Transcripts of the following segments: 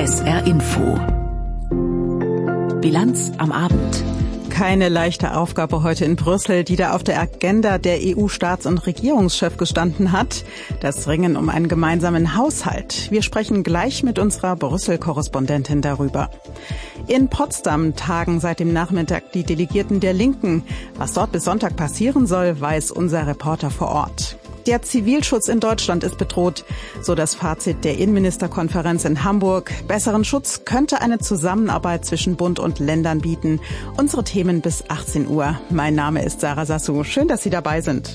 SR Info. Bilanz am Abend. Keine leichte Aufgabe heute in Brüssel, die da auf der Agenda der EU-Staats- und Regierungschefs gestanden hat. Das Ringen um einen gemeinsamen Haushalt. Wir sprechen gleich mit unserer Brüssel-Korrespondentin darüber. In Potsdam tagen seit dem Nachmittag die Delegierten der Linken. Was dort bis Sonntag passieren soll, weiß unser Reporter vor Ort. Der Zivilschutz in Deutschland ist bedroht, so das Fazit der Innenministerkonferenz in Hamburg. Besseren Schutz könnte eine Zusammenarbeit zwischen Bund und Ländern bieten. Unsere Themen bis 18 Uhr. Mein Name ist Sarah Sassou. Schön, dass Sie dabei sind.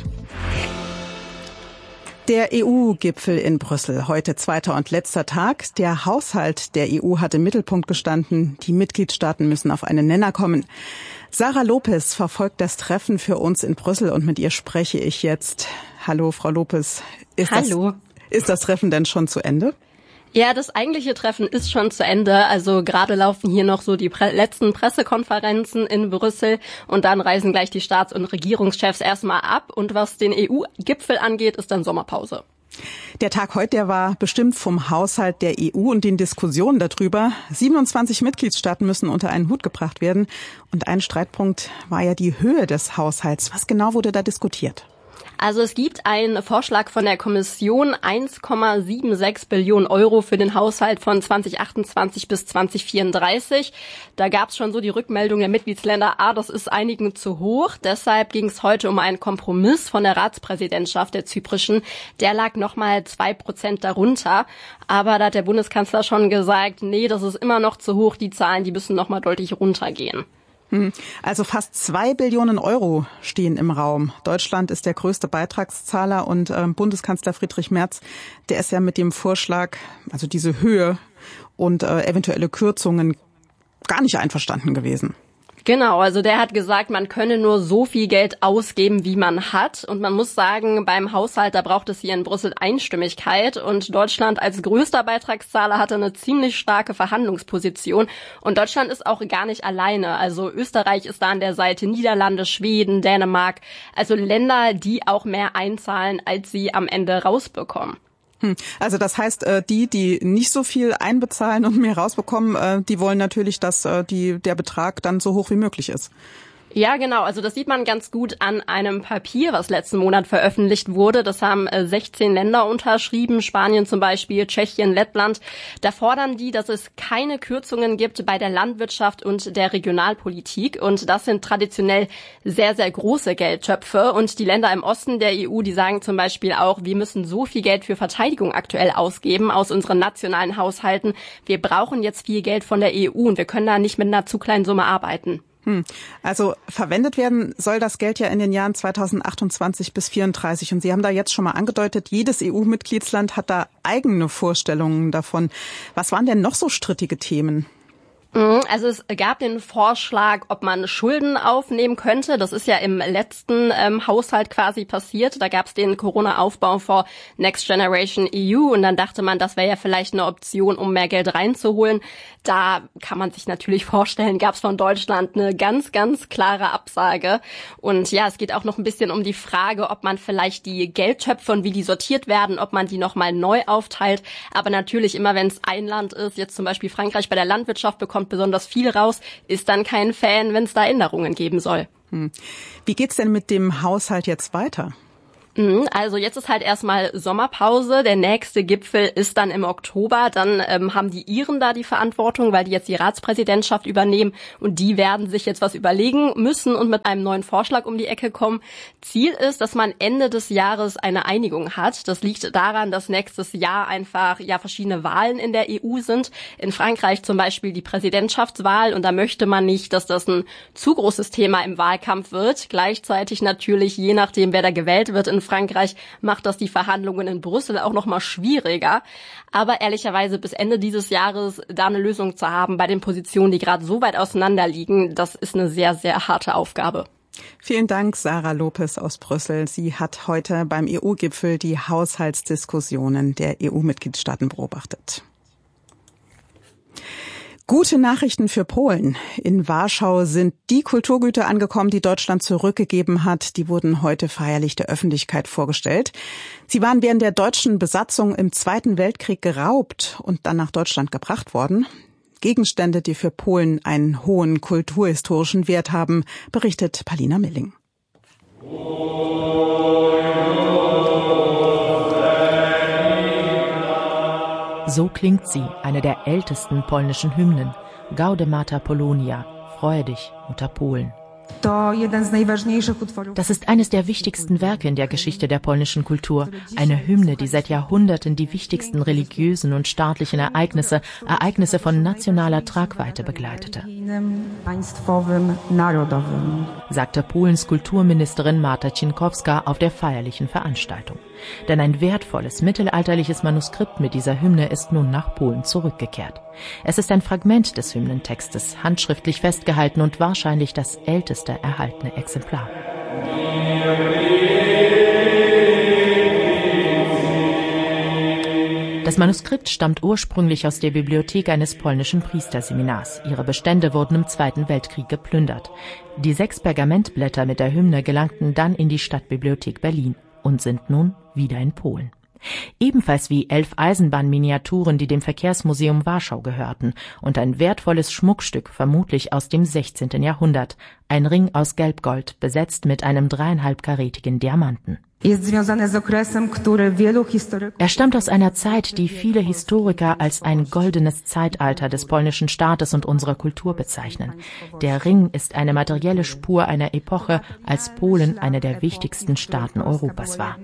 Der EU-Gipfel in Brüssel, heute zweiter und letzter Tag. Der Haushalt der EU hat im Mittelpunkt gestanden. Die Mitgliedstaaten müssen auf einen Nenner kommen. Sarah Lopez verfolgt das Treffen für uns in Brüssel und mit ihr spreche ich jetzt. Hallo, Frau Lopez. Hallo. Ist das Treffen denn schon zu Ende? Ja, das eigentliche Treffen ist schon zu Ende. Also gerade laufen hier noch so die letzten Pressekonferenzen in Brüssel und dann reisen gleich die Staats- und Regierungschefs erstmal ab. Und was den EU-Gipfel angeht, ist dann Sommerpause. Der Tag heute, der war bestimmt vom Haushalt der EU und den Diskussionen darüber. 27 Mitgliedstaaten müssen unter einen Hut gebracht werden. Und ein Streitpunkt war ja die Höhe des Haushalts. Was genau wurde da diskutiert? Also es gibt einen Vorschlag von der Kommission, 1,76 Billionen Euro für den Haushalt von 2028 bis 2034. Da gab es schon so die Rückmeldung der Mitgliedsländer, das ist einigen zu hoch. Deshalb ging es heute um einen Kompromiss von der Ratspräsidentschaft der zyprischen. Der lag nochmal 2% darunter. Aber da hat der Bundeskanzler schon gesagt, nee, das ist immer noch zu hoch. Die Zahlen, die müssen nochmal deutlich runtergehen. Also fast 2 Billionen Euro stehen im Raum. Deutschland ist der größte Beitragszahler und Bundeskanzler Friedrich Merz, der ist ja mit dem Vorschlag, also diese Höhe und eventuelle Kürzungen gar nicht einverstanden gewesen. Genau, also der hat gesagt, man könne nur so viel Geld ausgeben, wie man hat. Und man muss sagen, beim Haushalt, da braucht es hier in Brüssel Einstimmigkeit. Und Deutschland als größter Beitragszahler hatte eine ziemlich starke Verhandlungsposition. Und Deutschland ist auch gar nicht alleine. Also Österreich ist da an der Seite, Niederlande, Schweden, Dänemark. Also Länder, die auch mehr einzahlen, als sie am Ende rausbekommen. Also das heißt, die nicht so viel einbezahlen und mehr rausbekommen, die wollen natürlich, dass der Betrag dann so hoch wie möglich ist. Ja, genau. Also das sieht man ganz gut an einem Papier, was letzten Monat veröffentlicht wurde. Das haben 16 Länder unterschrieben, Spanien zum Beispiel, Tschechien, Lettland. Da fordern die, dass es keine Kürzungen gibt bei der Landwirtschaft und der Regionalpolitik. Und das sind traditionell sehr, sehr große Geldtöpfe. Und die Länder im Osten der EU, die sagen zum Beispiel auch, wir müssen so viel Geld für Verteidigung aktuell ausgeben aus unseren nationalen Haushalten. Wir brauchen jetzt viel Geld von der EU und wir können da nicht mit einer zu kleinen Summe arbeiten. Also verwendet werden soll das Geld ja in den Jahren 2028 bis 34. Und Sie haben da jetzt schon mal angedeutet, jedes EU-Mitgliedsland hat da eigene Vorstellungen davon. Was waren denn noch so strittige Themen? Also es gab den Vorschlag, ob man Schulden aufnehmen könnte. Das ist ja im letzten Haushalt quasi passiert. Da gab es den Corona-Aufbaufonds Next Generation EU und dann dachte man, das wäre ja vielleicht eine Option, um mehr Geld reinzuholen. Da kann man sich natürlich vorstellen, gab es von Deutschland eine ganz, ganz klare Absage. Und ja, es geht auch noch ein bisschen um die Frage, ob man vielleicht die Geldtöpfe und wie die sortiert werden, ob man die nochmal neu aufteilt. Aber natürlich immer, wenn es ein Land ist, jetzt zum Beispiel Frankreich bei der Landwirtschaft bekommt besonders viel raus, ist dann kein Fan, wenn es da Änderungen geben soll. Wie geht's denn mit dem Haushalt jetzt weiter? Also jetzt ist halt erstmal Sommerpause. Der nächste Gipfel ist dann im Oktober. Dann haben die Iren da die Verantwortung, weil die jetzt die Ratspräsidentschaft übernehmen. Und die werden sich jetzt was überlegen müssen und mit einem neuen Vorschlag um die Ecke kommen. Ziel ist, dass man Ende des Jahres eine Einigung hat. Das liegt daran, dass nächstes Jahr einfach verschiedene Wahlen in der EU sind. In Frankreich zum Beispiel die Präsidentschaftswahl. Und da möchte man nicht, dass das ein zu großes Thema im Wahlkampf wird. Gleichzeitig natürlich, je nachdem, wer da gewählt wird in Frankreich, macht das die Verhandlungen in Brüssel auch noch mal schwieriger. Aber ehrlicherweise bis Ende dieses Jahres da eine Lösung zu haben bei den Positionen, die gerade so weit auseinander liegen, das ist eine sehr, sehr harte Aufgabe. Vielen Dank, Sarah Lopez aus Brüssel. Sie hat heute beim EU-Gipfel die Haushaltsdiskussionen der EU-Mitgliedstaaten beobachtet. Gute Nachrichten für Polen. In Warschau sind die Kulturgüter angekommen, die Deutschland zurückgegeben hat. Die wurden heute feierlich der Öffentlichkeit vorgestellt. Sie waren während der deutschen Besatzung im Zweiten Weltkrieg geraubt und dann nach Deutschland gebracht worden. Gegenstände, die für Polen einen hohen kulturhistorischen Wert haben, berichtet Palina Milling. So klingt sie, eine der ältesten polnischen Hymnen. Gaude Mater Polonia, freue dich, Mutter Polen. Das ist eines der wichtigsten Werke in der Geschichte der polnischen Kultur. Eine Hymne, die seit Jahrhunderten die wichtigsten religiösen und staatlichen Ereignisse von nationaler Tragweite begleitete, sagte Polens Kulturministerin Marta Cienkowska auf der feierlichen Veranstaltung. Denn ein wertvolles mittelalterliches Manuskript mit dieser Hymne ist nun nach Polen zurückgekehrt. Es ist ein Fragment des Hymnentextes, handschriftlich festgehalten und wahrscheinlich das älteste erhaltene Exemplar. Das Manuskript stammt ursprünglich aus der Bibliothek eines polnischen Priesterseminars. Ihre Bestände wurden im Zweiten Weltkrieg geplündert. Die 6 Pergamentblätter mit der Hymne gelangten dann in die Stadtbibliothek Berlin und sind nun wieder in Polen. Ebenfalls wie 11 Eisenbahnminiaturen, die dem Verkehrsmuseum Warschau gehörten, und ein wertvolles Schmuckstück, vermutlich aus dem 16. Jahrhundert, ein Ring aus Gelbgold, besetzt mit einem 3,5-karätigen Diamanten. Er stammt aus einer Zeit, die viele Historiker als ein goldenes Zeitalter des polnischen Staates und unserer Kultur bezeichnen. Der Ring ist eine materielle Spur einer Epoche, als Polen einer der wichtigsten Staaten Europas war.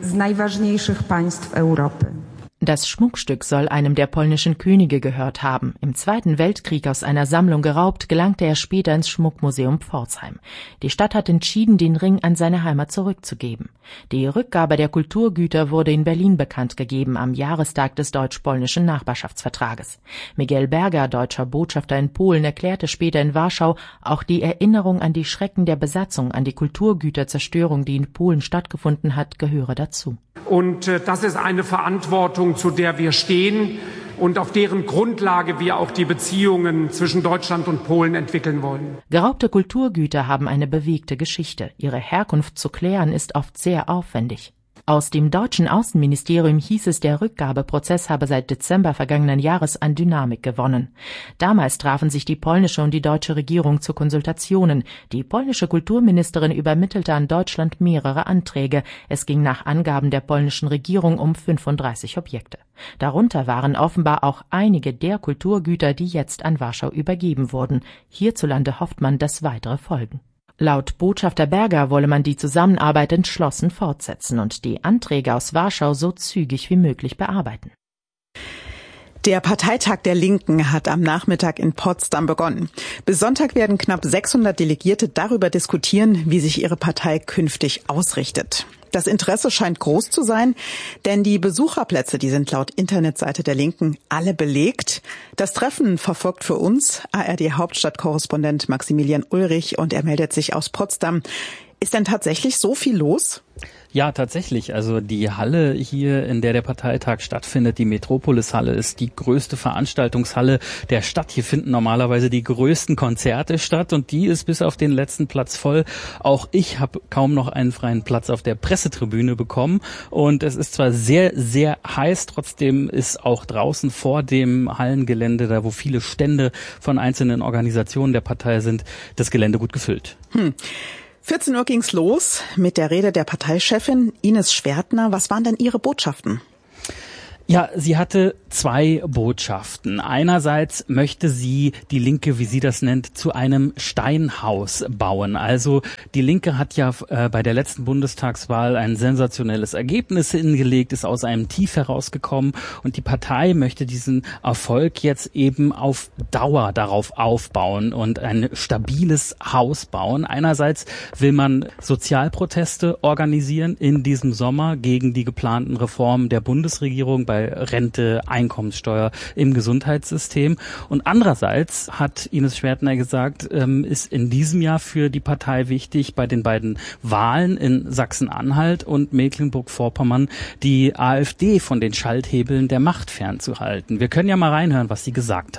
Das Schmuckstück soll einem der polnischen Könige gehört haben. Im Zweiten Weltkrieg aus einer Sammlung geraubt, gelangte er später ins Schmuckmuseum Pforzheim. Die Stadt hat entschieden, den Ring an seine Heimat zurückzugeben. Die Rückgabe der Kulturgüter wurde in Berlin bekannt gegeben am Jahrestag des deutsch-polnischen Nachbarschaftsvertrages. Miguel Berger, deutscher Botschafter in Polen, erklärte später in Warschau, auch die Erinnerung an die Schrecken der Besatzung, an die Kulturgüterzerstörung, die in Polen stattgefunden hat, gehöre dazu. Und das ist eine Verantwortung, zu der wir stehen und auf deren Grundlage wir auch die Beziehungen zwischen Deutschland und Polen entwickeln wollen. Geraubte Kulturgüter haben eine bewegte Geschichte. Ihre Herkunft zu klären ist oft sehr aufwendig. Aus dem deutschen Außenministerium hieß es, der Rückgabeprozess habe seit Dezember vergangenen Jahres an Dynamik gewonnen. Damals trafen sich die polnische und die deutsche Regierung zu Konsultationen. Die polnische Kulturministerin übermittelte an Deutschland mehrere Anträge. Es ging nach Angaben der polnischen Regierung um 35 Objekte. Darunter waren offenbar auch einige der Kulturgüter, die jetzt an Warschau übergeben wurden. Hierzulande hofft man, dass weitere folgen. Laut Botschafter Berger wolle man die Zusammenarbeit entschlossen fortsetzen und die Anträge aus Warschau so zügig wie möglich bearbeiten. Der Parteitag der Linken hat am Nachmittag in Potsdam begonnen. Bis Sonntag werden knapp 600 Delegierte darüber diskutieren, wie sich ihre Partei künftig ausrichtet. Das Interesse scheint groß zu sein, denn die Besucherplätze, die sind laut Internetseite der Linken alle belegt. Das Treffen verfolgt für uns ARD-Hauptstadtkorrespondent Maximilian Ulrich und er meldet sich aus Potsdam. Ist denn tatsächlich so viel los? Ja, tatsächlich. Also die Halle hier, in der Parteitag stattfindet, die Metropolis-Halle, ist die größte Veranstaltungshalle der Stadt. Hier finden normalerweise die größten Konzerte statt und die ist bis auf den letzten Platz voll. Auch ich habe kaum noch einen freien Platz auf der Pressetribüne bekommen und es ist zwar sehr, sehr heiß, trotzdem ist auch draußen vor dem Hallengelände, da wo viele Stände von einzelnen Organisationen der Partei sind, das Gelände gut gefüllt. 14 Uhr ging's los mit der Rede der Parteichefin Ines Schwertner. Was waren denn Ihre Botschaften? Ja, sie hatte 2 Botschaften. Einerseits möchte sie die Linke, wie sie das nennt, zu einem Steinhaus bauen. Also die Linke hat ja bei der letzten Bundestagswahl ein sensationelles Ergebnis hingelegt, ist aus einem Tief herausgekommen und die Partei möchte diesen Erfolg jetzt eben auf Dauer darauf aufbauen und ein stabiles Haus bauen. Einerseits will man Sozialproteste organisieren in diesem Sommer gegen die geplanten Reformen der Bundesregierung bei Rente, Einkommenssteuer im Gesundheitssystem. Und andererseits hat Ines Schwertner gesagt, ist in diesem Jahr für die Partei wichtig, bei den beiden Wahlen in Sachsen-Anhalt und Mecklenburg-Vorpommern die AfD von den Schalthebeln der Macht fernzuhalten. Wir können ja mal reinhören, was sie gesagt hat.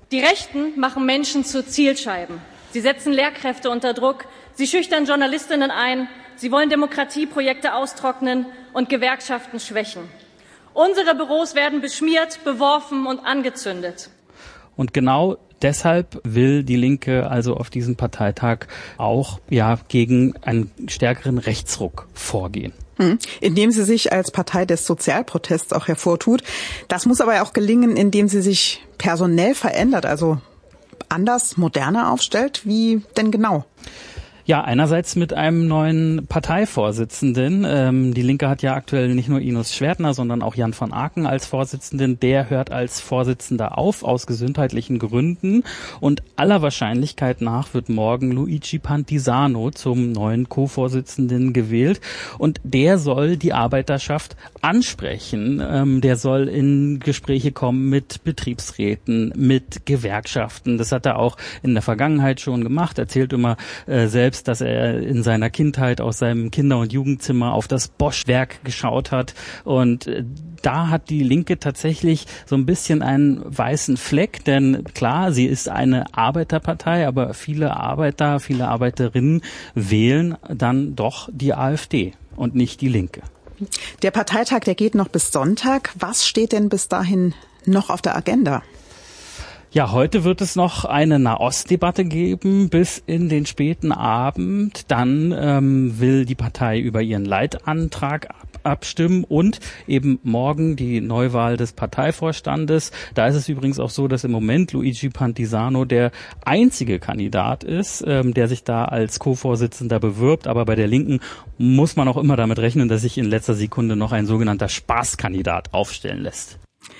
Die Rechten machen Menschen zu Zielscheiben. Sie setzen Lehrkräfte unter Druck, sie schüchtern Journalistinnen ein, sie wollen Demokratieprojekte austrocknen und Gewerkschaften schwächen. Unsere Büros werden beschmiert, beworfen und angezündet. Und genau deshalb will die Linke also auf diesem Parteitag auch gegen einen stärkeren Rechtsruck vorgehen. Indem sie sich als Partei des Sozialprotests auch hervortut. Das muss aber auch gelingen, indem sie sich personell verändert, also anders, moderner aufstellt. Wie denn genau? Ja, einerseits mit einem neuen Parteivorsitzenden. Die Linke hat ja aktuell nicht nur Ines Schwertner, sondern auch Jan van Aken als Vorsitzenden. Der hört als Vorsitzender auf, aus gesundheitlichen Gründen. Und aller Wahrscheinlichkeit nach wird morgen Luigi Pantisano zum neuen Co-Vorsitzenden gewählt. Und der soll die Arbeiterschaft ansprechen. Der soll in Gespräche kommen mit Betriebsräten, mit Gewerkschaften. Das hat er auch in der Vergangenheit schon gemacht. Erzählt immer selbst, dass er in seiner Kindheit aus seinem Kinder- und Jugendzimmer auf das Bosch-Werk geschaut hat. Und da hat die Linke tatsächlich so ein bisschen einen weißen Fleck, denn klar, sie ist eine Arbeiterpartei, aber viele Arbeiter, viele Arbeiterinnen wählen dann doch die AfD und nicht die Linke. Der Parteitag, der geht noch bis Sonntag. Was steht denn bis dahin noch auf der Agenda? Ja, heute wird es noch eine Nahostdebatte geben bis in den späten Abend. Dann will die Partei über ihren Leitantrag abstimmen und eben morgen die Neuwahl des Parteivorstandes. Da ist es übrigens auch so, dass im Moment Luigi Pantisano der einzige Kandidat ist, der sich da als Co-Vorsitzender bewirbt. Aber bei der Linken muss man auch immer damit rechnen, dass sich in letzter Sekunde noch ein sogenannter Spaßkandidat aufstellen lässt.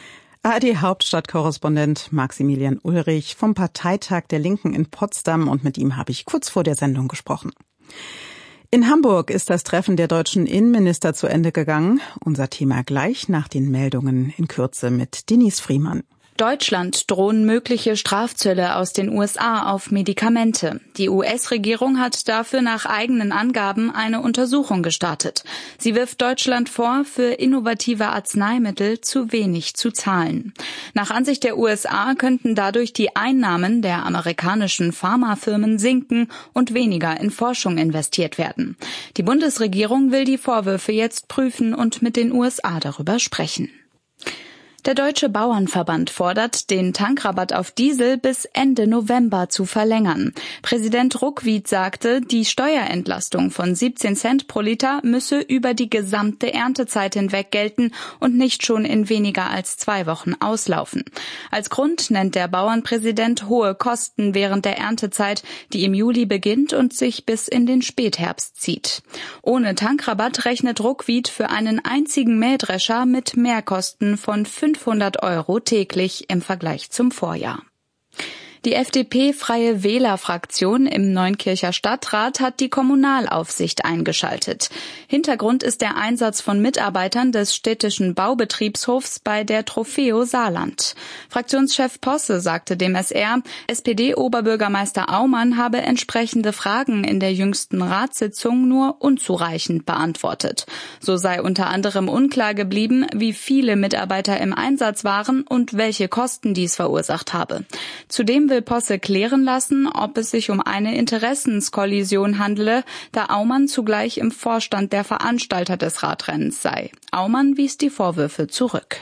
ARD-Hauptstadtkorrespondent Maximilian Ulrich vom Parteitag der Linken in Potsdam, und mit ihm habe ich kurz vor der Sendung gesprochen. In Hamburg ist das Treffen der deutschen Innenminister zu Ende gegangen. Unser Thema gleich nach den Meldungen in Kürze mit Denise Friemann. Deutschland drohen mögliche Strafzölle aus den USA auf Medikamente. Die US-Regierung hat dafür nach eigenen Angaben eine Untersuchung gestartet. Sie wirft Deutschland vor, für innovative Arzneimittel zu wenig zu zahlen. Nach Ansicht der USA könnten dadurch die Einnahmen der amerikanischen Pharmafirmen sinken und weniger in Forschung investiert werden. Die Bundesregierung will die Vorwürfe jetzt prüfen und mit den USA darüber sprechen. Der Deutsche Bauernverband fordert, den Tankrabatt auf Diesel bis Ende November zu verlängern. Präsident Ruckwied sagte, die Steuerentlastung von 17 Cent pro Liter müsse über die gesamte Erntezeit hinweg gelten und nicht schon in weniger als 2 Wochen auslaufen. Als Grund nennt der Bauernpräsident hohe Kosten während der Erntezeit, die im Juli beginnt und sich bis in den Spätherbst zieht. Ohne Tankrabatt rechnet Ruckwied für einen einzigen Mähdrescher mit Mehrkosten von 500 € täglich im Vergleich zum Vorjahr. Die FDP-Freie Wähler-Fraktion im Neunkircher Stadtrat hat die Kommunalaufsicht eingeschaltet. Hintergrund ist der Einsatz von Mitarbeitern des städtischen Baubetriebshofs bei der Trofeo Saarland. Fraktionschef Posse sagte dem SR, SPD-Oberbürgermeister Aumann habe entsprechende Fragen in der jüngsten Ratssitzung nur unzureichend beantwortet. So sei unter anderem unklar geblieben, wie viele Mitarbeiter im Einsatz waren und welche Kosten dies verursacht habe. Zudem will Posse klären lassen, ob es sich um eine Interessenskollision handele, da Aumann zugleich im Vorstand der Veranstalter des Radrennens sei. Aumann wies die Vorwürfe zurück.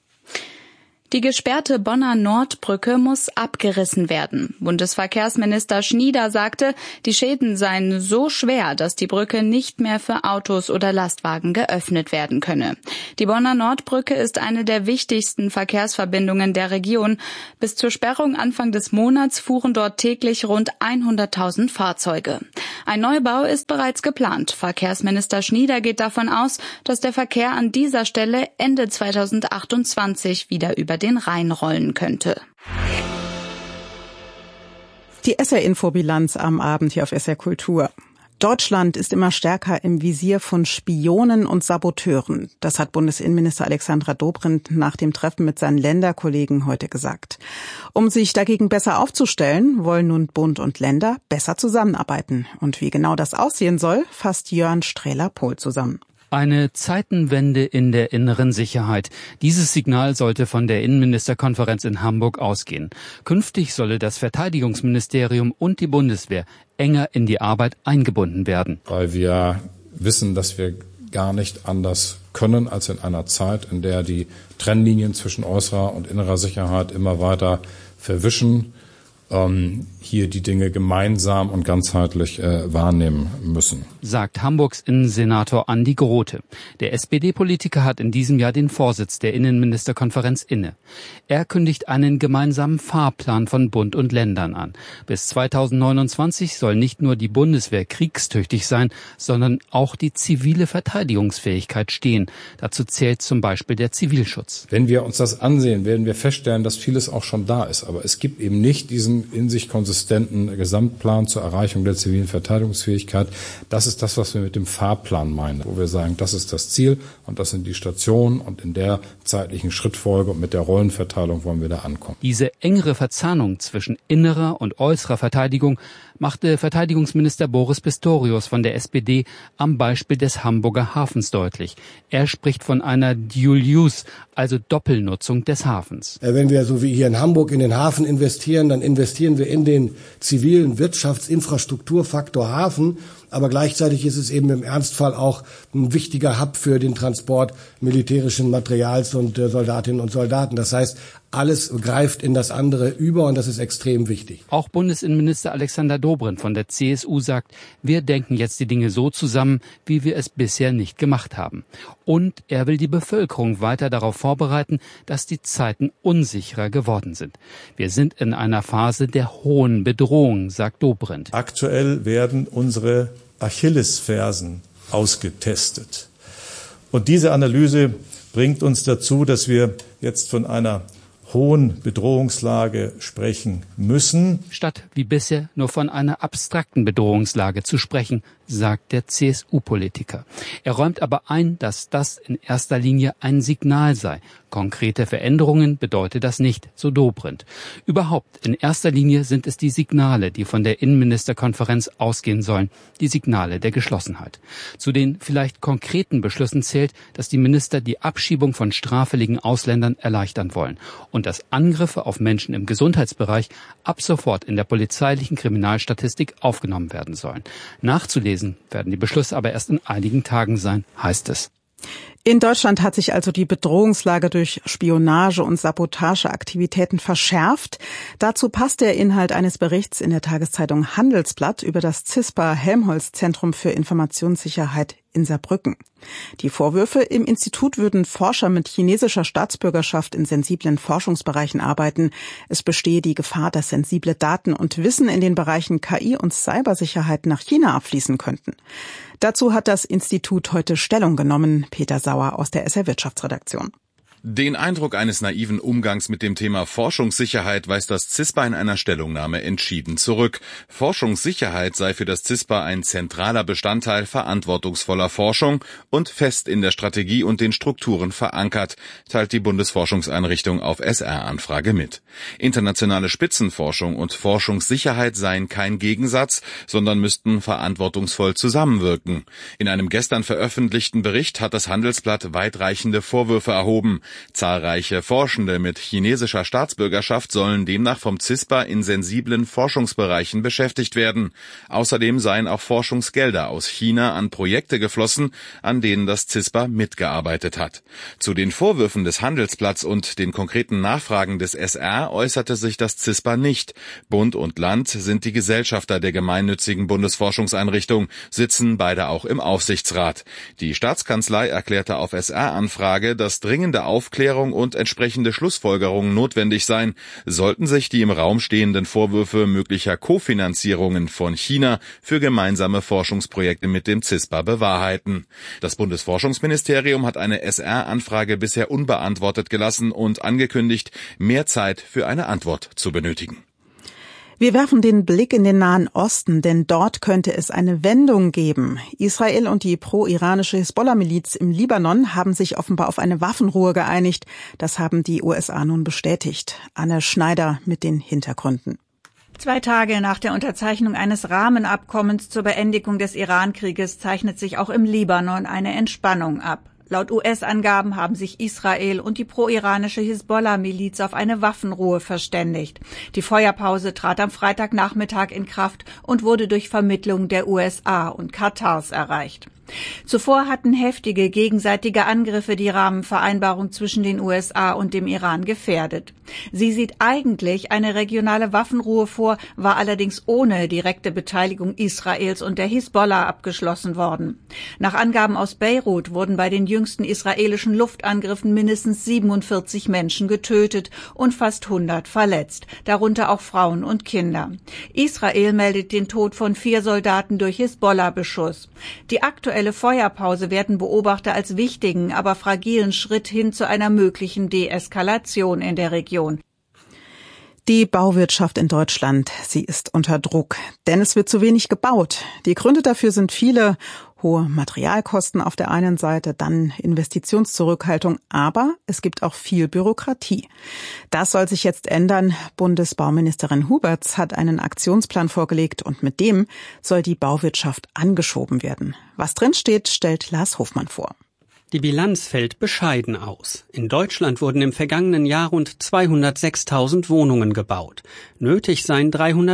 Die gesperrte Bonner Nordbrücke muss abgerissen werden. Bundesverkehrsminister Schnieder sagte, die Schäden seien so schwer, dass die Brücke nicht mehr für Autos oder Lastwagen geöffnet werden könne. Die Bonner Nordbrücke ist eine der wichtigsten Verkehrsverbindungen der Region. Bis zur Sperrung Anfang des Monats fuhren dort täglich rund 100.000 Fahrzeuge. Ein Neubau ist bereits geplant. Verkehrsminister Schnieder geht davon aus, dass der Verkehr an dieser Stelle Ende 2028 wieder über den Rhein rollen könnte. Die SR-Info-Bilanz am Abend hier auf SR Kultur. Deutschland ist immer stärker im Visier von Spionen und Saboteuren. Das hat Bundesinnenminister Alexandra Dobrindt nach dem Treffen mit seinen Länderkollegen heute gesagt. Um sich dagegen besser aufzustellen, wollen nun Bund und Länder besser zusammenarbeiten. Und wie genau das aussehen soll, fasst Jörn Strehler-Pohl zusammen. Eine Zeitenwende in der inneren Sicherheit. Dieses Signal sollte von der Innenministerkonferenz in Hamburg ausgehen. Künftig solle das Verteidigungsministerium und die Bundeswehr enger in die Arbeit eingebunden werden. Weil wir wissen, dass wir gar nicht anders können als in einer Zeit, in der die Trennlinien zwischen äußerer und innerer Sicherheit immer weiter verwischen, hier die Dinge gemeinsam und ganzheitlich wahrnehmen müssen. Sagt Hamburgs Innensenator Andi Grote. Der SPD-Politiker hat in diesem Jahr den Vorsitz der Innenministerkonferenz inne. Er kündigt einen gemeinsamen Fahrplan von Bund und Ländern an. Bis 2029 soll nicht nur die Bundeswehr kriegstüchtig sein, sondern auch die zivile Verteidigungsfähigkeit stehen. Dazu zählt zum Beispiel der Zivilschutz. Wenn wir uns das ansehen, werden wir feststellen, dass vieles auch schon da ist. Aber es gibt eben nicht diesen in sich konsistenten Gesamtplan zur Erreichung der zivilen Verteidigungsfähigkeit. Das ist das, was wir mit dem Fahrplan meinen, wo wir sagen, das ist das Ziel und das sind die Stationen und in der zeitlichen Schrittfolge und mit der Rollenverteilung wollen wir da ankommen. Diese engere Verzahnung zwischen innerer und äußerer Verteidigung machte Verteidigungsminister Boris Pistorius von der SPD am Beispiel des Hamburger Hafens deutlich. Er spricht von einer Dual Use, also Doppelnutzung des Hafens. Wenn wir so wie hier in Hamburg in den Hafen investieren, dann investieren wir in den zivilen Wirtschaftsinfrastrukturfaktor Hafen. Aber gleichzeitig ist es eben im Ernstfall auch ein wichtiger Hub für den Transport militärischen Materials und Soldatinnen und Soldaten. Das heißt, alles greift in das andere über und das ist extrem wichtig. Auch Bundesinnenminister Alexander Dobrindt von der CSU sagt, wir denken jetzt die Dinge so zusammen, wie wir es bisher nicht gemacht haben. Und er will die Bevölkerung weiter darauf vorbereiten, dass die Zeiten unsicherer geworden sind. Wir sind in einer Phase der hohen Bedrohung, sagt Dobrindt. Aktuell werden unsere Achillesfersen ausgetestet. Und diese Analyse bringt uns dazu, dass wir jetzt von einer hohen Bedrohungslage sprechen müssen. Statt wie bisher nur von einer abstrakten Bedrohungslage zu sprechen, sagt der CSU-Politiker. Er räumt aber ein, dass das in erster Linie ein Signal sei. Konkrete Veränderungen bedeutet das nicht, so Dobrindt. Überhaupt, in erster Linie sind es die Signale, die von der Innenministerkonferenz ausgehen sollen, die Signale der Geschlossenheit. Zu den vielleicht konkreten Beschlüssen zählt, dass die Minister die Abschiebung von straffälligen Ausländern erleichtern wollen und dass Angriffe auf Menschen im Gesundheitsbereich ab sofort in der polizeilichen Kriminalstatistik aufgenommen werden sollen. Nachzulesen werden die Beschlüsse aber erst in einigen Tagen sein, heißt es. In Deutschland hat sich also die Bedrohungslage durch Spionage- und Sabotageaktivitäten verschärft. Dazu passt der Inhalt eines Berichts in der Tageszeitung Handelsblatt über das CISPA-Helmholtz-Zentrum für Informationssicherheit in Saarbrücken. Die Vorwürfe: Im Institut würden Forscher mit chinesischer Staatsbürgerschaft in sensiblen Forschungsbereichen arbeiten. Es bestehe die Gefahr, dass sensible Daten und Wissen in den Bereichen KI und Cybersicherheit nach China abfließen könnten. Dazu hat das Institut heute Stellung genommen. Peter Sauer aus der SR Wirtschaftsredaktion. Den Eindruck eines naiven Umgangs mit dem Thema Forschungssicherheit weist das CISPA in einer Stellungnahme entschieden zurück. Forschungssicherheit sei für das CISPA ein zentraler Bestandteil verantwortungsvoller Forschung und fest in der Strategie und den Strukturen verankert, teilt die Bundesforschungseinrichtung auf SR-Anfrage mit. Internationale Spitzenforschung und Forschungssicherheit seien kein Gegensatz, sondern müssten verantwortungsvoll zusammenwirken. In einem gestern veröffentlichten Bericht hat das Handelsblatt weitreichende Vorwürfe erhoben. Zahlreiche Forschende mit chinesischer Staatsbürgerschaft sollen demnach vom CISPA in sensiblen Forschungsbereichen beschäftigt werden. Außerdem seien auch Forschungsgelder aus China an Projekte geflossen, an denen das CISPA mitgearbeitet hat. Zu den Vorwürfen des Handelsblatts und den konkreten Nachfragen des SR äußerte sich das CISPA nicht. Bund und Land sind die Gesellschafter der gemeinnützigen Bundesforschungseinrichtung, sitzen beide auch im Aufsichtsrat. Die Staatskanzlei erklärte auf SR-Anfrage, dass dringende Aufklärung und entsprechende Schlussfolgerungen notwendig seien, sollten sich die im Raum stehenden Vorwürfe möglicher Kofinanzierungen von China für gemeinsame Forschungsprojekte mit dem CISPA bewahrheiten. Das Bundesforschungsministerium hat eine SR-Anfrage bisher unbeantwortet gelassen und angekündigt, mehr Zeit für eine Antwort zu benötigen. Wir werfen den Blick in den Nahen Osten, denn dort könnte es eine Wendung geben. Israel und die pro-iranische Hisbollah-Miliz im Libanon haben sich offenbar auf eine Waffenruhe geeinigt. Das haben die USA nun bestätigt. Anne Schneider mit den Hintergründen. 2 Tage nach der Unterzeichnung eines Rahmenabkommens zur Beendigung des Iran-Krieges zeichnet sich auch im Libanon eine Entspannung ab. Laut US-Angaben haben sich Israel und die pro-iranische Hisbollah-Miliz auf eine Waffenruhe verständigt. Die Feuerpause trat am Freitagnachmittag in Kraft und wurde durch Vermittlung der USA und Katars erreicht. Zuvor hatten heftige gegenseitige Angriffe die Rahmenvereinbarung zwischen den USA und dem Iran gefährdet. Sie sieht eigentlich eine regionale Waffenruhe vor, war allerdings ohne direkte Beteiligung Israels und der Hisbollah abgeschlossen worden. Nach Angaben aus Beirut wurden bei den jüngsten israelischen Luftangriffen mindestens 47 Menschen getötet und fast 100 verletzt, darunter auch Frauen und Kinder. Israel meldet den Tod von 4 Soldaten durch Hisbollah-Beschuss. Die aktuelle Feuerpause werden Beobachter als wichtigen, aber fragilen Schritt hin zu einer möglichen Deeskalation in der Region. Die Bauwirtschaft in Deutschland, sie ist unter Druck, denn es wird zu wenig gebaut. Die Gründe dafür sind viele: hohe Materialkosten auf der einen Seite, dann Investitionszurückhaltung, aber es gibt auch viel Bürokratie. Das soll sich jetzt ändern. Bundesbauministerin Huberts hat einen Aktionsplan vorgelegt und mit dem soll die Bauwirtschaft angeschoben werden. Was drinsteht, stellt Lars Hofmann vor. Die Bilanz fällt bescheiden aus. In Deutschland wurden im vergangenen Jahr rund 206.000 Wohnungen gebaut. Nötig seien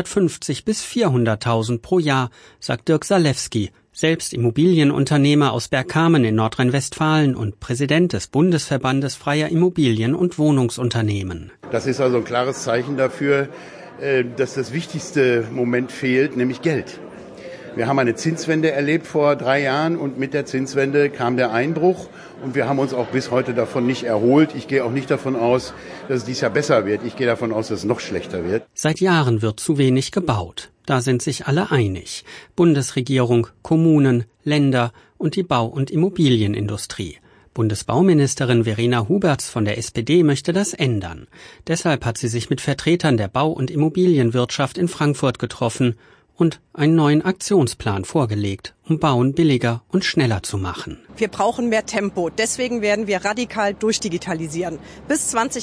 350 bis 400.000 pro Jahr, sagt Dirk Salewski, selbst Immobilienunternehmer aus Bergkamen in Nordrhein-Westfalen und Präsident des Bundesverbandes freier Immobilien- und Wohnungsunternehmen. Das ist also ein klares Zeichen dafür, dass das wichtigste Moment fehlt, nämlich Geld. Wir haben eine Zinswende erlebt vor 3 Jahren und mit der Zinswende kam der Einbruch und wir haben uns auch bis heute davon nicht erholt. Ich gehe auch nicht davon aus, dass es dieses Jahr besser wird. Ich gehe davon aus, dass es noch schlechter wird. Seit Jahren wird zu wenig gebaut. Da sind sich alle einig. Bundesregierung, Kommunen, Länder und die Bau- und Immobilienindustrie. Bundesbauministerin Verena Huberts von der SPD möchte das ändern. Deshalb hat sie sich mit Vertretern der Bau- und Immobilienwirtschaft in Frankfurt getroffen und einen neuen Aktionsplan vorgelegt, um Bauen billiger und schneller zu machen. Wir brauchen mehr Tempo. Deswegen werden wir radikal durchdigitalisieren. Bis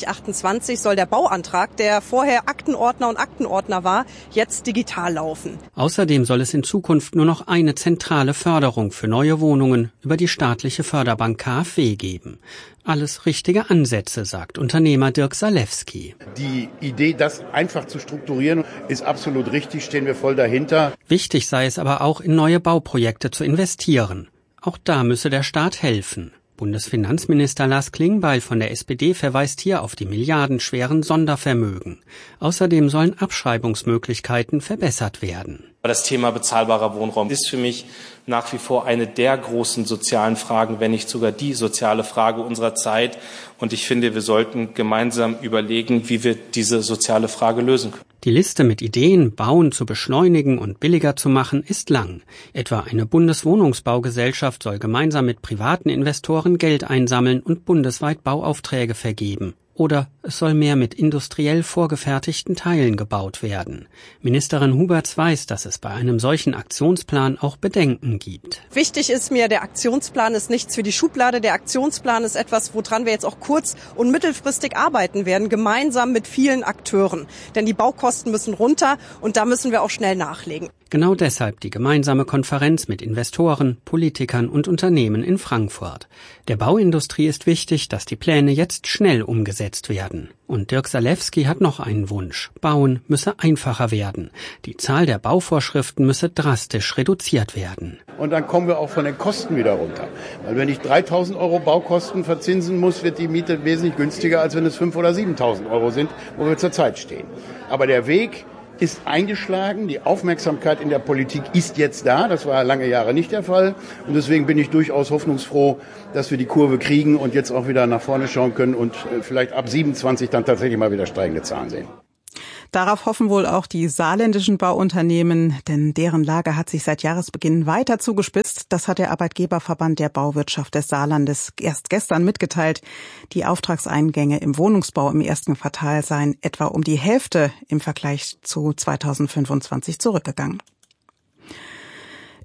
2028 soll der Bauantrag, der vorher Aktenordner und Aktenordner war, jetzt digital laufen. Außerdem soll es in Zukunft nur noch eine zentrale Förderung für neue Wohnungen über die staatliche Förderbank KfW geben. Alles richtige Ansätze, sagt Unternehmer Dirk Salewski. Die Idee, das einfach zu strukturieren, ist absolut richtig, stehen wir voll dahinter. Wichtig sei es aber auch, in neue Bauprojekte zu investieren. Auch da müsse der Staat helfen. Bundesfinanzminister Lars Klingbeil von der SPD verweist hier auf die milliardenschweren Sondervermögen. Außerdem sollen Abschreibungsmöglichkeiten verbessert werden. Das Thema bezahlbarer Wohnraum ist für mich nach wie vor eine der großen sozialen Fragen, wenn nicht sogar die soziale Frage unserer Zeit. Und ich finde, wir sollten gemeinsam überlegen, wie wir diese soziale Frage lösen können. Die Liste mit Ideen, Bauen zu beschleunigen und billiger zu machen, ist lang. Etwa eine Bundeswohnungsbaugesellschaft soll gemeinsam mit privaten Investoren Geld einsammeln und bundesweit Bauaufträge vergeben. Oder es soll mehr mit industriell vorgefertigten Teilen gebaut werden. Ministerin Huberts weiß, dass es bei einem solchen Aktionsplan auch Bedenken gibt. Wichtig ist mir, der Aktionsplan ist nichts für die Schublade. Der Aktionsplan ist etwas, woran wir jetzt auch kurz- und mittelfristig arbeiten werden, gemeinsam mit vielen Akteuren. Denn die Baukosten müssen runter und da müssen wir auch schnell nachlegen. Genau deshalb die gemeinsame Konferenz mit Investoren, Politikern und Unternehmen in Frankfurt. Der Bauindustrie ist wichtig, dass die Pläne jetzt schnell umgesetzt werden. Und Dirk Salewski hat noch einen Wunsch. Bauen müsse einfacher werden. Die Zahl der Bauvorschriften müsse drastisch reduziert werden. Und dann kommen wir auch von den Kosten wieder runter. Weil wenn ich 3.000 € Baukosten verzinsen muss, wird die Miete wesentlich günstiger, als wenn es 5.000 oder 7.000 € sind, wo wir zurzeit stehen. Aber der Weg ist eingeschlagen. Die Aufmerksamkeit in der Politik ist jetzt da. Das war lange Jahre nicht der Fall. Und deswegen bin ich durchaus hoffnungsfroh, dass wir die Kurve kriegen und jetzt auch wieder nach vorne schauen können und vielleicht ab 27 dann tatsächlich mal wieder steigende Zahlen sehen. Darauf hoffen wohl auch die saarländischen Bauunternehmen, denn deren Lage hat sich seit Jahresbeginn weiter zugespitzt. Das hat der Arbeitgeberverband der Bauwirtschaft des Saarlandes erst gestern mitgeteilt. Die Auftragseingänge im Wohnungsbau im ersten Quartal seien etwa um die Hälfte im Vergleich zu 2025 zurückgegangen.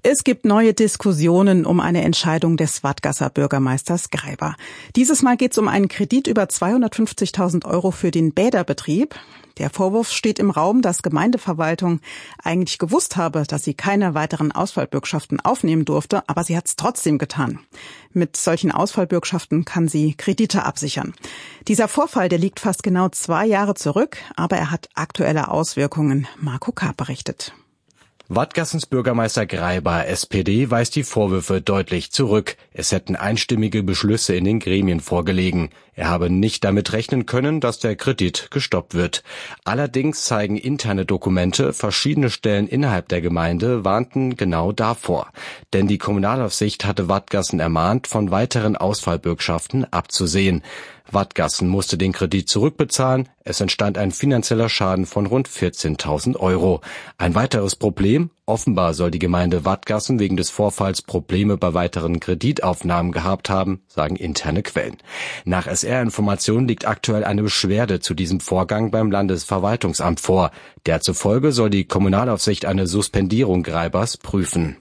Es gibt neue Diskussionen um eine Entscheidung des Wadgasser Bürgermeisters Greiber. Dieses Mal geht es um einen Kredit über 250.000 € für den Bäderbetrieb. Der Vorwurf steht im Raum, dass Gemeindeverwaltung eigentlich gewusst habe, dass sie keine weiteren Ausfallbürgschaften aufnehmen durfte, aber sie hat es trotzdem getan. Mit solchen Ausfallbürgschaften kann sie Kredite absichern. Dieser Vorfall, der liegt fast genau 2 Jahre zurück, aber er hat aktuelle Auswirkungen. Marco Karp berichtet. Wadgassens Bürgermeister Greiber, SPD, weist die Vorwürfe deutlich zurück. Es hätten einstimmige Beschlüsse in den Gremien vorgelegen. Er habe nicht damit rechnen können, dass der Kredit gestoppt wird. Allerdings zeigen interne Dokumente, verschiedene Stellen innerhalb der Gemeinde warnten genau davor. Denn die Kommunalaufsicht hatte Wadgassen ermahnt, von weiteren Ausfallbürgschaften abzusehen. Wadgassen musste den Kredit zurückbezahlen. Es entstand ein finanzieller Schaden von rund 14.000 €. Ein weiteres Problem: Offenbar soll die Gemeinde Wadgassen wegen des Vorfalls Probleme bei weiteren Kreditaufnahmen gehabt haben, sagen interne Quellen. Nach SR-Informationen liegt aktuell eine Beschwerde zu diesem Vorgang beim Landesverwaltungsamt vor. Derzufolge soll die Kommunalaufsicht eine Suspendierung Greibers prüfen.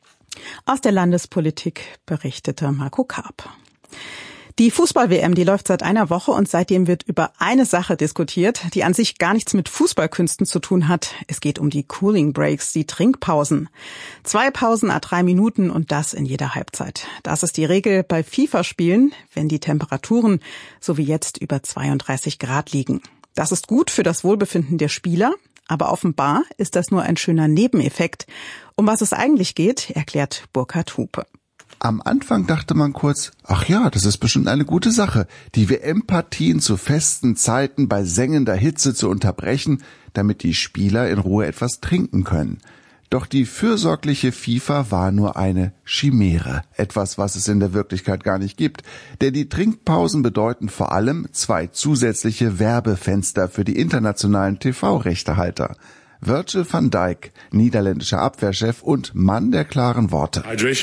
Aus der Landespolitik berichtete Marco Karp. Die Fußball-WM, die läuft seit einer Woche und seitdem wird über eine Sache diskutiert, die an sich gar nichts mit Fußballkünsten zu tun hat. Es geht um die Cooling Breaks, die Trinkpausen. 2 Pausen à 3 Minuten und das in jeder Halbzeit. Das ist die Regel bei FIFA-Spielen, wenn die Temperaturen, so wie jetzt, über 32 Grad liegen. Das ist gut für das Wohlbefinden der Spieler, aber offenbar ist das nur ein schöner Nebeneffekt. Um was es eigentlich geht, erklärt Burkhard Hupe. Am Anfang dachte man kurz, ach ja, das ist bestimmt eine gute Sache, die WM-Partien zu festen Zeiten bei sengender Hitze zu unterbrechen, damit die Spieler in Ruhe etwas trinken können. Doch die fürsorgliche FIFA war nur eine Chimäre, etwas, was es in der Wirklichkeit gar nicht gibt. Denn die Trinkpausen bedeuten vor allem 2 zusätzliche Werbefenster für die internationalen TV-Rechtehalter. Virgil van Dijk, niederländischer Abwehrchef und Mann der klaren Worte.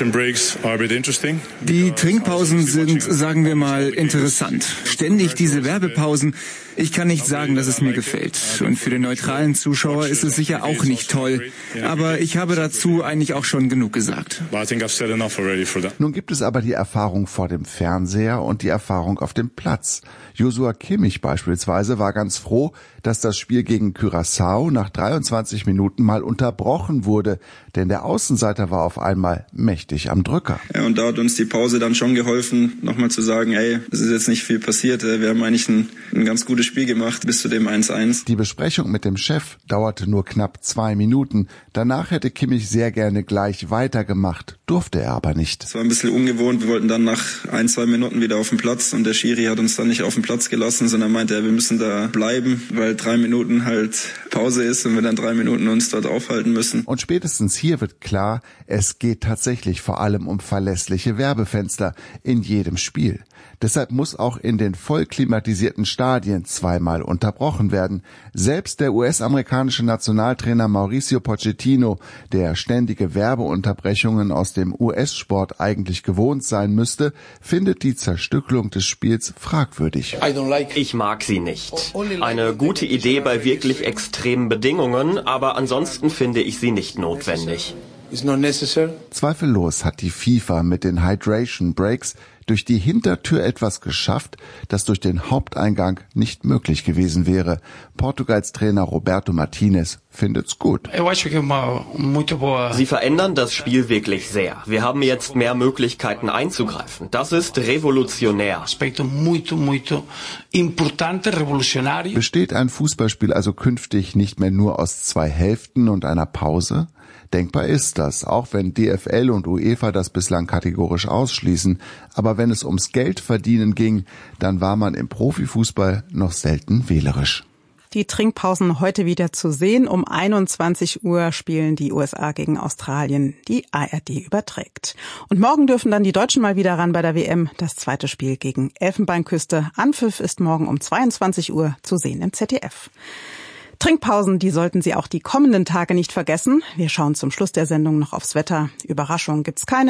Die Trinkpausen sind, sagen wir mal, interessant. Ständig diese Werbepausen. Ich kann nicht sagen, dass es mir gefällt. Und für den neutralen Zuschauer ist es sicher auch nicht toll. Aber ich habe dazu eigentlich auch schon genug gesagt. Nun gibt es aber die Erfahrung vor dem Fernseher und die Erfahrung auf dem Platz. Joshua Kimmich beispielsweise war ganz froh, dass das Spiel gegen Curaçao nach 23 Minuten mal unterbrochen wurde, denn der Außenseiter war auf einmal mächtig am Drücker. Ja, und da hat uns die Pause dann schon geholfen, nochmal zu sagen, ey, es ist jetzt nicht viel passiert, wir haben eigentlich ein ganz gutes Spiel gemacht bis zu dem 1:1. Die Besprechung mit dem Chef dauerte nur knapp 2 Minuten. Danach hätte Kimmich sehr gerne gleich weitergemacht, durfte er aber nicht. Es war ein bisschen ungewohnt, wir wollten dann nach 1-2 Minuten wieder auf den Platz und der Schiri hat uns dann nicht auf den Platz gelassen, sondern meinte, wir müssen da bleiben, weil 3 Minuten halt Pause ist und wir dann 3 Minuten uns dort aufhalten müssen. Und spätestens hier wird klar, es geht tatsächlich vor allem um verlässliche Werbefenster in jedem Spiel. Deshalb muss auch in den voll klimatisierten Stadien 2-mal unterbrochen werden. Selbst der US-amerikanische Nationaltrainer Mauricio Pochettino, der ständige Werbeunterbrechungen aus dem US-Sport eigentlich gewohnt sein müsste, findet die Zerstückelung des Spiels fragwürdig. Ich mag sie nicht. Eine gute Idee bei wirklich extremen Bedingungen, aber ansonsten finde ich sie nicht notwendig. Zweifellos hat die FIFA mit den Hydration Breaks durch die Hintertür etwas geschafft, das durch den Haupteingang nicht möglich gewesen wäre. Portugals Trainer Roberto Martinez findet's gut. Sie verändern das Spiel wirklich sehr. Wir haben jetzt mehr Möglichkeiten einzugreifen. Das ist revolutionär. Besteht ein Fußballspiel also künftig nicht mehr nur aus 2 Hälften und einer Pause? Denkbar ist das, auch wenn DFL und UEFA das bislang kategorisch ausschließen. Aber wenn es ums Geldverdienen ging, dann war man im Profifußball noch selten wählerisch. Die Trinkpausen heute wieder zu sehen. Um 21 Uhr spielen die USA gegen Australien. Die ARD überträgt. Und morgen dürfen dann die Deutschen mal wieder ran bei der WM. Das 2. Spiel gegen Elfenbeinküste. Anpfiff ist morgen um 22 Uhr zu sehen im ZDF. Trinkpausen, die sollten Sie auch die kommenden Tage nicht vergessen. Wir schauen zum Schluss der Sendung noch aufs Wetter. Überraschung gibt's keine.